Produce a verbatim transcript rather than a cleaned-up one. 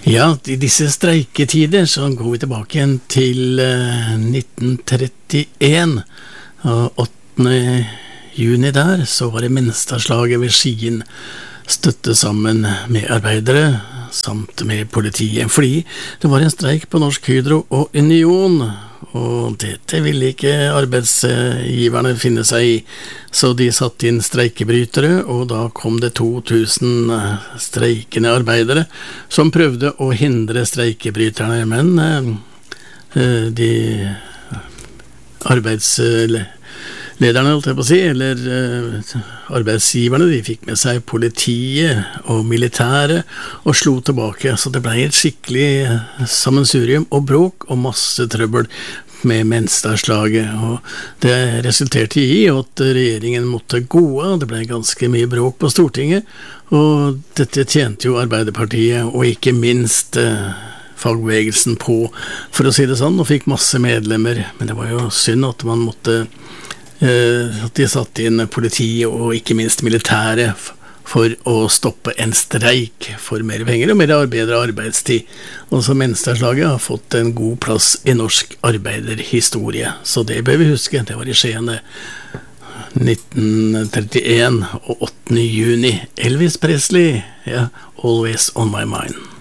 Ja, i disse streiketider så går vi tilbake igjen til eh, nitten trettien, og åttende juni der så var det Menstadslaget ved Skien, støtte sammen med arbeidere samt med politiet, fordi det var en streik på Norsk Hydro og Union, og dette ville ikke arbeidsgiverne finne seg i, så de satte inn streikebrytere, og da kom det to tusen streikende arbeidere som prøvde å hindre streikebryterne, men eh, de arbeidslederne, holdt jeg på å si, eller eh, arbeidsgiverne, de fikk med seg politiet og militæret og slo tilbake, så det ble et skikkelig sammensurium og bråk og masse trøbbel med Menstadslaget, og det resulterte i at regjeringen måtte gå av. Det ble ganske mye bråk på Stortinget, og dette tjente jo Arbeiderpartiet og ikke minst eh, fagbevegelsen på, for å si det sånn, og fikk masse medlemmer, men det var jo synd at man måtte eh, at de satt inn politiet og ikke minst militæret for å stoppe en streik for mer penger og mer bedre arbeidstid. Og så Menstadslaget har fått en god plass i norsk arbeiderhistorie, så det bør vi huske. Det var i Skien nitten trettien og åttende juni. Elvis Presley, ja, Always on my mind.